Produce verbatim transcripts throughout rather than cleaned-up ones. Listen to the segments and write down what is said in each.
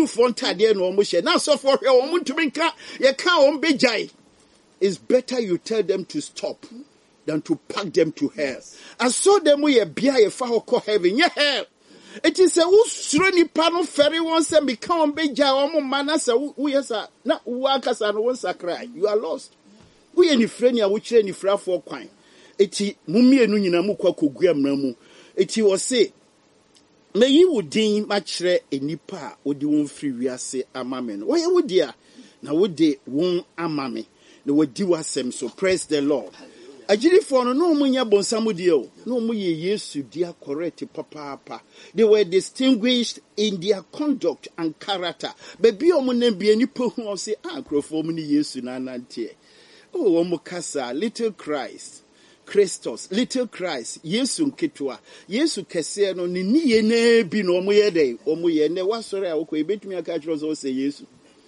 Jew Fontade no Mushe. Now so for your woman to make you can't be jai. It's better you tell them to stop than to pack them to hell. And so them we a beer a far call heaven. Yeah, hell. It is a usreni panel ferry once and become be jai or manas. We yes, not workers and once a cry. You are lost. We any friend ya which any fra for quine. Eti mummy and Nuninamu Kwakuguam Namu. Eti was say. May you would deem much re a nipa would you won't free we say a mammy. Why would dear? Now would they won't a mammy? No would do us them so praise the Lord. I did for no munya bonsamudio, no muye yes to dear correct papa. They were distinguished in their conduct and character. Baby omunem be any po who say ankro for many years to nanante. Oh, Omukasa, little Christ. Christos, little Christ, Yesu Kitwa, Yesu Kese no ni ni ne bi no mo ye dey, omo ye ne wasore a wokọ ebetumi aka chiro so say Yesu.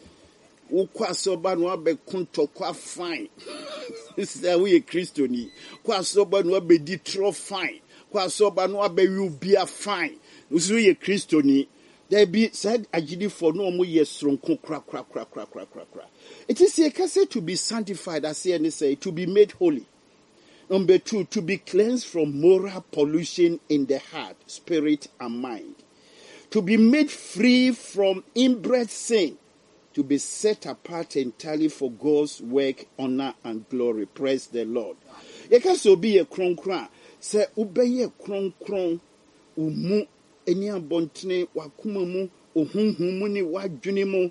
Wokọ asoba no abekunto kwa fine. Say we Christo ni. Kwa asoba no abedi tro fine. Kwa asoba no abewi bia fine. Usu ye Christo ni. There be said agidi for no omo ye sronko kra kra kra kra kra kra. It is a case to be sanctified, as say say, to be made holy. Number two, to be cleansed from moral pollution in the heart, spirit, and mind. To be made free from inbred sin. To be set apart entirely for God's work, honor, and glory. Praise the Lord. You can so be a kron kron. Say, ubeye kron kron. Umu, eni abontine, wakumamu, uhunhumuni, wajunimu.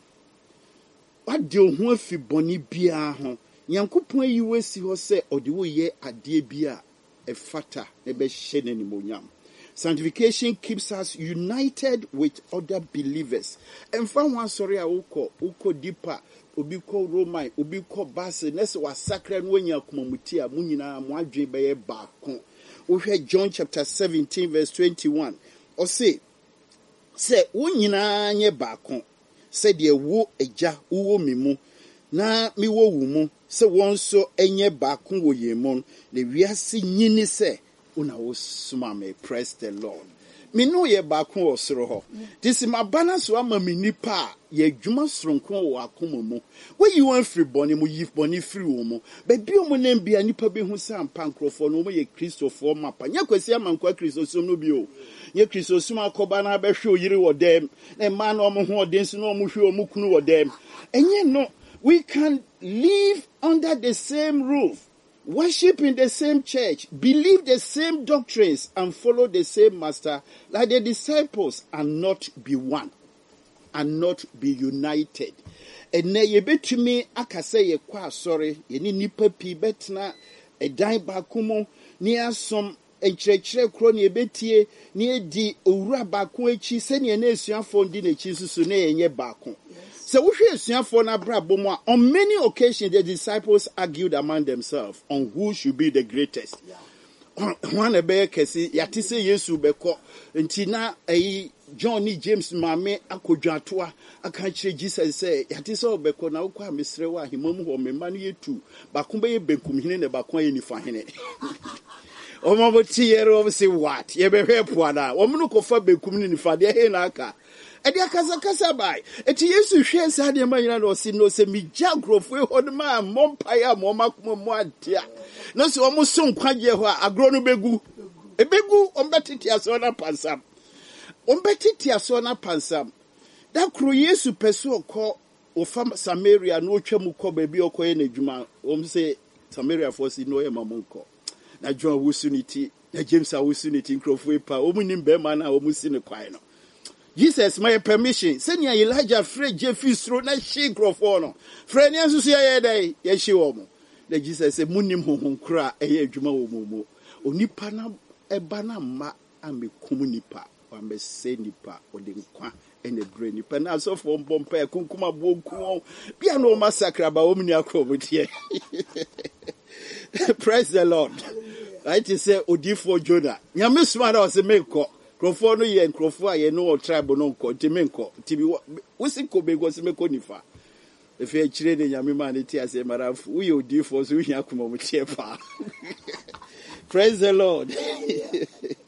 Wadi uhun fi boni biya hon. Yankupon yi wesi ho se odiwo ye ade bia e fata e be hye ni monyam. Sanctification keeps us united with other believers. Emfa ho sorry a ukọ ukọ deeper obi kọ Roman obi kọ Base nese wa sacred no nya komamuti a munyina mo adwen be ye baako. Wo hwe John chapter seventeen verse twenty-one. O say say wunyina nye baako. Say de wo eja wo mimu na mi wo wu mu. Se won so enye baako wo yemon le wiase nyini se una wo suma me. Praise the Lord. Me no ye baako wo soro ho this my balance so ama me nipa ye dwuma soronko wo akoma mu we you wan free boni mu yif boni free wo mu ba bi o mu na bia nipa be hu sam pankrofo no mo ye Christopher mapa nya kwasi amankwa Christosum no bi o ye Christosum akoba na be hwe oyiri wo dem na ma na o mo ho oden so no mo hwe o mu kunu wo dem enye no. We can live under the same roof, worship in the same church, believe the same doctrines, and follow the same master like the disciples, and not be one, and not be united. And ne ye betumi akase ye kwa sorry, ye ni nipa pi betna e dan bakumo ni asom enkyerɛkyerɛ kro ne ebetie ne edi owura baako echi se ne na esuafo ndi na echi susu na yenye baako. So we hear for on many occasions the disciples argued among themselves on who should be the greatest. One a bear kesi yatise Yesu beko ntina eh John James mame akodwatua aka kire Jesus say yatise obeko na ukwa misrewa himom ho memma no yetu bakombe ye benkum hine ne bakon ye nifa hine. Omo boti yero say what ye be hwepo ana omo kofa benkum ni nifa de he na aka edi akasa kasa bai eti Yesu hwe sa de ma nyina no si no se mi jagrofo e ho de ma mompaya mo makoma mo adia no se omo so nkwaje ho agro no begu e begu ombetiti aso na pansam ombetiti aso na pansam da kro Yesu peso ko ofa Samaria no twam ko ba bi okoye na dwuma om se Samaria for si no ye mamonko na John wusuniti na James wusuniti nkrofo e pa omunim be ma na omusi ne kwai no Jesus my permission senior Elijah free Jeffisro na she nkrofo no frɛ ne nsusu ye dai ye hye wo mo na Jesus say munim honhon kra eye adwuma wo mo onipa na eba na ma amekum nipa wa mese nipa ode nkwa ene bre nipa na so for bompa e kunkuma bonku bia no massacre ba omni akrobotie. Praise the Lord. Right to say odifo Jonah nyame suma na o se meko krofo no ye krofo aye no tribe no nko timenko tibi wisi ko bego se meko nifa efe akire de nyame ma ne ti ase marafu we odifo so hia kuma mo tie pa. Praise the Lord.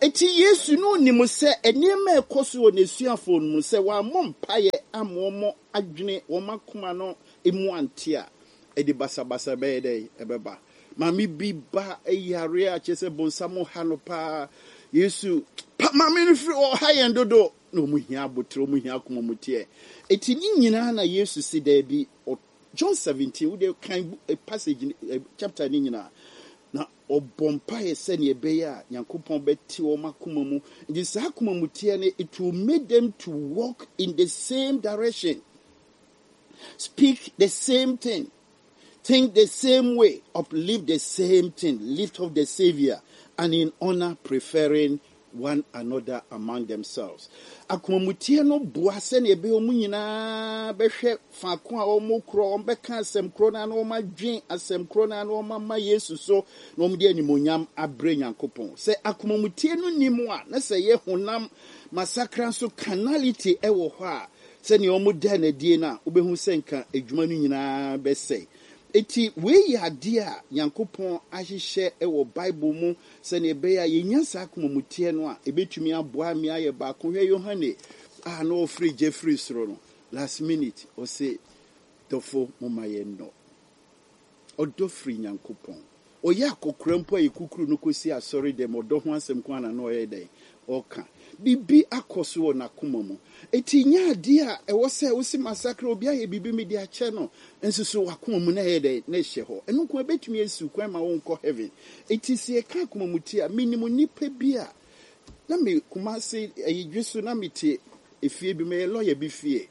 eti Yesu no ni mo se enema ekoso na esuafo no se wa mompaye amomo adwene wo makoma no emu ante a edi basabasa be dey ebeba mami bi ba eyare a chese bonsamo hanopa Yesu pa mami no firi o hayen dodo no mu hia abotro mu hia akoma mutie eti ni nyina na Yesu si da bi John seventeen we dey kan a passage a chapter ni nyina na obompaye se ne ebe ya Nyankopon beti o makoma mu ndi sa akoma mutie ne it will make them to walk in the same direction, speak the same thing, think the same way, uplift the same thing, lift up the Savior, and in honor preferring one another among themselves. Akomutie no boase na ebe omu nyina behwe faako a omu kro ombeka asem kro na na omadwen asem kro na na omama Yesu so na omde animonyam abre Nyankopon. Se akomutie no nimu a na se ye honam masakra so carnality ewo ho a se ne omu da na die na obehu senka adwuma no nyina bese. Eti we ya dia Nyankopon ahihye ewo Bible mu se ne be ya yenya sa akomutie no a ebetumi aboa mi aye ba ko hwe Yohane ah no free Jeffrey sro no last minute o say dofo momaye no odo free Nyankopon o ya kokrampo ayi kukuru no kosi asori dem odo ho asem ko ana no ye den oka bibi akoso na komamu eti nya dia e wo se wo si massacre obi aye bibi mi dia che no ensusu wakomamu na ye den na hye ho enu ko betumi esu kwan ma won ko heaven eti sie ka komamu ti a minimum nipa bi a na me kuma se ayi dwesu na meti efie bi me lawyer bi fie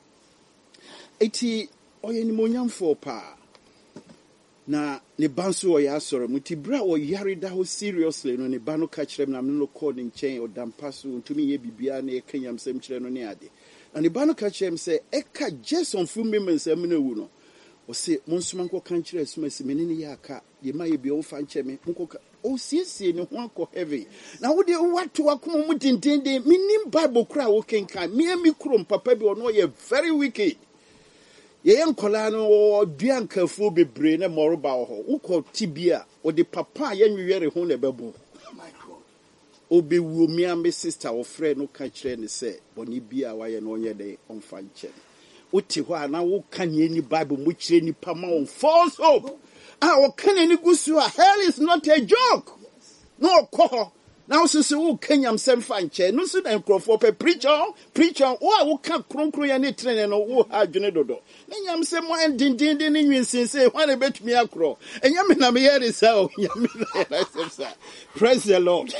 eti oye ni monyamfo pa na ne banso o ya soro muti bra o yare da ho seriously no ne ba no ka kire na me no call ne nchen o dampaso ntumi ye bibia na e kanyam sem kire no ne ade na ne ba no ka kire me se e ka Jason fu me me sem na wu no o se monsuma nko kan kire suma se me ne ya aka ye ma ye bi o fa nche me nko ka o siesie ne ho akọ heavy na wo de wato akoma mu dindinde minim Bible kra wo kenkan me mi krom papa bi ono ye very wicked ye yankola no duankafu bebre na moroba ho ukọ tibia o de papa ya nwewere ho na bebo my god obi wu mi am sister o frɛ no ka kire ne sɛ boni bia wa ye no onye de onfa nche uti ho ana wo ka ne ni Bible mu kire ni pama on false hope ah o ka ne ni gusu a hell is not a joke no ko now so so Kenyam sem fanche no so na nkrofo pe preacher preacher o a wo ka kronkron ya ne trene no wo ha adwene dodo na nyam sem mo din din din ni nwinsin say when e betumi akro enyam na me here is how nyam na say praise the Lord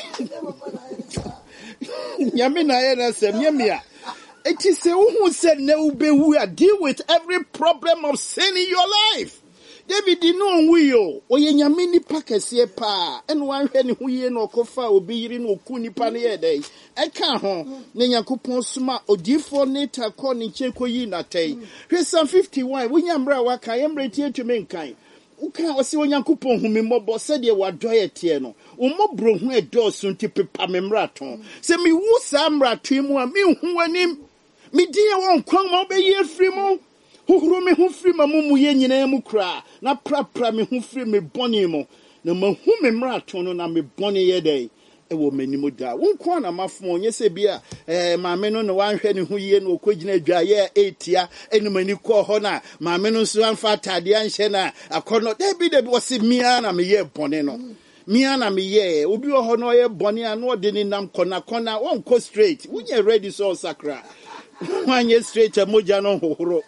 nyam na here say nyam ya it is who said na ubewu a deal with every problem of sin in your life. David di no nwiyo oye nyame nipa kese pa eno anhwe ne hoye no kofa obi yiri no ku nipa ne ye dai eka ho ne Yakopon suma odifo ne takọ ne chekoyi na tai hwe Psalm fifty-one wunyamra waka yemre tie tumi nkan uka osi Yakopon hu me mobo se de wadoye tie no umobro hu edo so nti pepa me mraton se mi wu sa mrato mu a mi hu anim mi die won kwan ma obeyi afri mu Huru me hu firi mamumu ye nyina mu kra na prapra me hu firi me boni mo na mahu me mrato no na me boni ye dai e wo manimu da wonko na mafo onye se bia eh maame no no wanhwe ne hu ye no okogina dwa ye etia enumani ko ho na maame no so anfa tade anhye na akono da bi da bi wose mia na me ye boni no mia na me ye obi ho no ye boni a no de ni nam kona kona wonko straight wunye ready so sakra Wanye straight a moja no hohoro.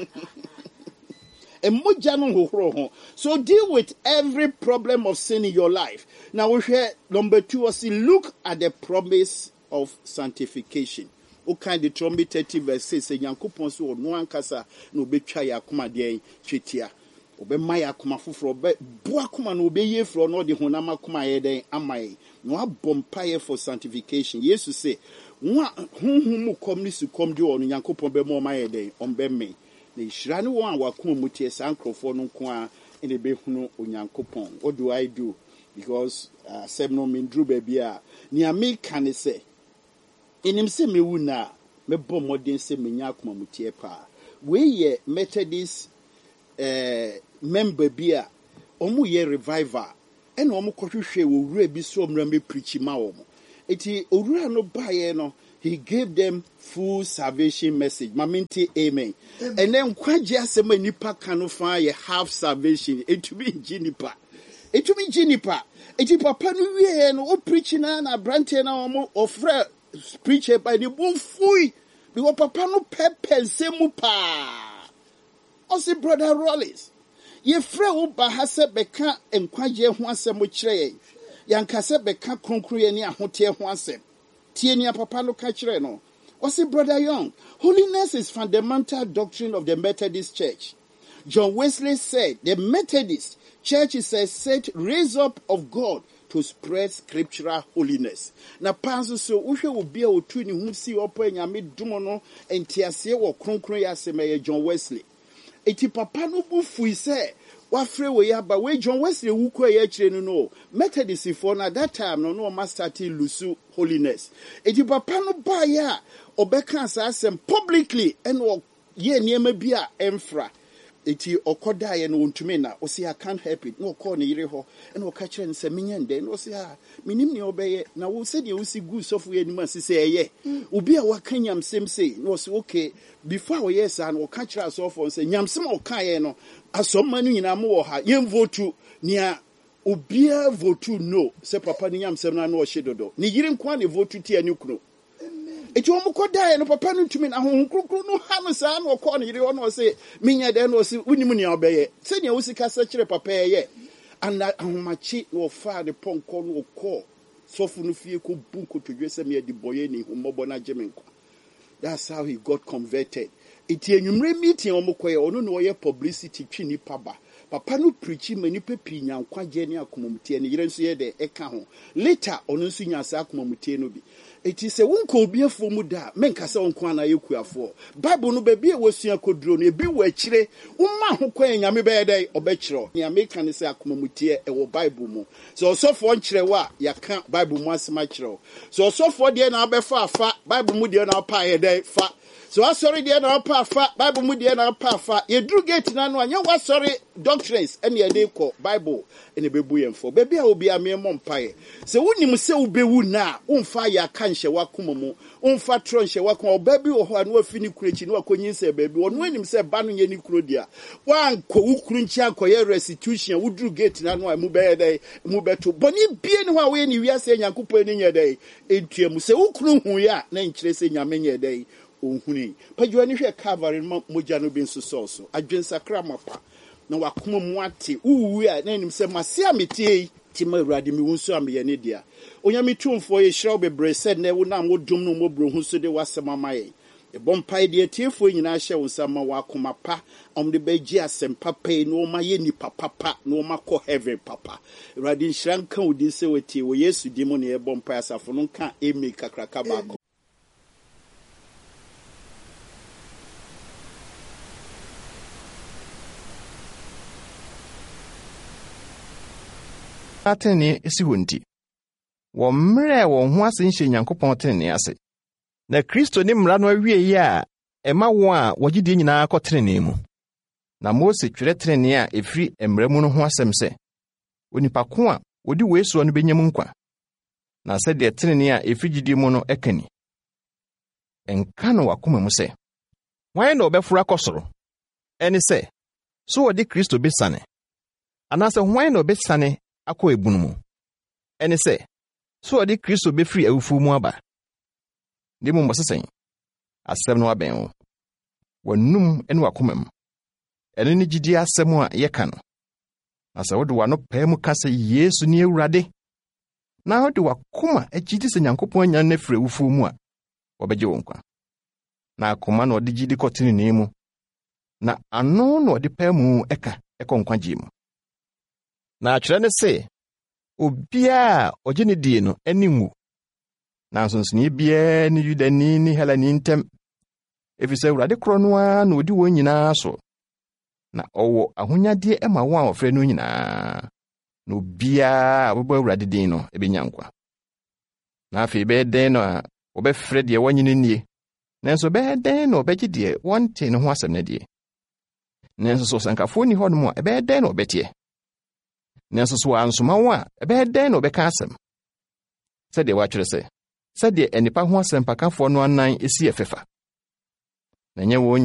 A moja no hohoro. So deal with every problem of sin in your life. Now we hear number two was look at the promise of sanctification. Okay, the trumpet thirty verse six say Yankopon so no ankasa no betwa ya akoma de twetia. Obe maya akoma foforo be bo akoma no obe ye fro no de honam akoma ye den amai. No abompaye for sanctification. Jesus say Wa hunhum kom ni su kom de onu Yankopon be mo maye den on be me na ihira ne won a wakoma mutie sankrofo no nko a ene be hunu Onyankopon. What do I do? Because uh, sem no mindru be bia ni ameka ne se enim se mewu na me bom modern se menya akoma mutie pa we ye Methodist eh member bia omu ye revival ene omu kohwehwe wo wura bi so omra me preach ma wo Eti owura no baye no, he gave them full salvation message. Maminti amen. Amen. And then kwaje asema nipa kanu fa ye half salvation. It be jinipa. It be jinipa. Eti papa no wie no o preach na na brante na o ofre preacher by the bon fui. Because papa no pepe nsemu pa. Osi brother Rollins. Ye frɛ wo ba ha sɛ bɛka nkwaje ho asɛm kyerɛ yanka sɛ bɛka kronkron ne ahote ho asɛm tie ni papa no ka kyerɛ no osi brother Young, holiness is fundamental doctrine of the Methodist Church. John Wesley said the Methodist Church is a set raised up of God to spread scriptural holiness. Na panso so uhwe obi a otu ni hu si opo nyame dum no entiase wo kronkron ya asɛm John Wesley. Eti papa no bu fui se wafre we ya ba we John Wesley wuko ya kire no no Methodist for na that time no no ma start lusu holiness. Eti papa no ba ya obeka sa asem publicly and o ye niema bi a emfra. Eti okoda ye no ntumi na o say I can't help it no call ne yire ho and o ka kire nse menyende no say ah minim ne obeye na wo se de wo si gu sofu ye nima se say eye obi a wakanyam sem say no say okay before we yes and o ka kire sofu say nyamsem o ka ye no asomma no nyina mo wo ha yem votu nia obia votu no say papa ni nyamsem na no o hyedodo ni yire nkwa ne votu ti ani kunu. Eti omo kodae no papa no ntumi na honhom krokro no ha no saa no ko no yire ho no se minya de no se unimu ne obeye se ne wosi kasa kire papa ye ana ahomachi no fa de ponko no ko sofu no fie ko bunko to dwese me di boye ni homobo na jemenko. That's how he got converted. Eti enwumre meeting omo koye ono no ye publicity twini paba papa no preach mani pepi nyankwa je ne akomomtie ne yire nso ye de eka ho later ono nso nya sa akomomtie no bi. It is a wonko obi afo mu da menka se wonko ana yekuafo Bible no baby e wosua koduro no ebi wo akire umma ho kwan nyame be dey obekiro ne America ne se akomamutie e wo Bible mu so osofo nkire wa yaka Bible mu asema kiro so osofo de na abefa afa Bible mu de na pa ye dey fa so asori de na pa afa Bible mu de na pa afa ye dru gate na no anya wasori doctrines ene ye dey ko Bible ene bebu yemfo baby a obi amemo mpae se wonim se ubewu na umfa ya kanhye wakoma mu umfa tronhye wakoma obabi wo ho anu afini kurechi no akonyinse baby wonu anim se ba no ye ni kuro dia wanko ukuru nchi akoye restitution wudru gate na no mu be dey mu beto boni bie ni ho a we ni wiase nyankopon ni nye dey entuam se ukuru hu ya na nkyire se nyame nye dey ohuni padwa ni hwe Calvary moja no bi nso so adwensakra mapa na wakoma mu ate uwu a na nim se mase ametie tima urade mi wunso amye ne dia onyame tumfo ye hiraw bebre said na wo na modum no mobro hu so de wasema maye e bompai de tiefo nyina hye wonsama wakoma pa omde beji asempa pe no ma ye ni papa pa no ma ko heaven papa urade nhranka odi se wetie wo Yesu di mo ne e bompai asafo no nka emi kakraka ba ko atene esi wonti wo mre wo ho ase nhye Nyankopɔn tene ase na Kristo ni mra no awie yi a ema wo a wogide nyina akɔtene mu na Mose twere tene a efiri emra mu no ho asɛm sɛ onipa ko a wodi weeso no benyam nkwa na sɛ de tene a efiri gidi mu no ekani enka no wakoma mu sɛ wan na obɛfura kɔsoro ɛne sɛ so wodi Kristo besane anase wan na obesane akɔ ebunu mu ene sɛ so ɔde Kristo befiri awufu mu aba de mu mbɔsesen asɛm no abɛn wo wanum ene wakomam ene ne gidi asɛm a yɛka no na sɛ wode wano pɛ mu ka sɛ Yesu ne Awurade na wode wakoma agidi sɛ Nyankopɔn anya na firi awufu mu a wɔbɛgye wo nkwa na akoma na ɔde gidi kɔtene ne mu na ano na ɔde pɛ mu ɛka ɛkɔ nkwagye mu na atwere ne se obia oje ne die no animu na nsonsoni bia ne Yudani ne Helani ntem efise Awurade kro no a na odi won nyinaa so na owo ahonyade ema won a ofre no nyinaa na obia abobo Awurade din no ebenya nkwa na afi be den no a obefre de wonyine nie nanso be den no obegye de wonte ne ho asem ne de nanso so sankafo ni hɔ no mo be den no obetie nanso so ansoma wo a ebe den no beka asem sɛ de watwere sɛ sɛdeɛ anipa ho asɛmpakafoɔ no anan esi ɛfɛfa. Na nyɛ wɔn